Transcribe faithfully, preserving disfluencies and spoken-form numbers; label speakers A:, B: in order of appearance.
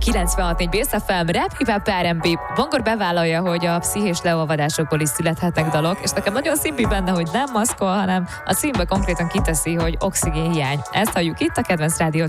A: kilencvenhat négy Base ef em, Rap Hip Hop er en bé. Vankor bevállalja, hogy a pszichés leolvadásokból is születhetnek dalok, és nekem nagyon szimpi benne, hogy nem maszkol, hanem a címbe konkrétan kiteszi, hogy oxigénhiány. Ezt halljuk itt a kedvenc rádió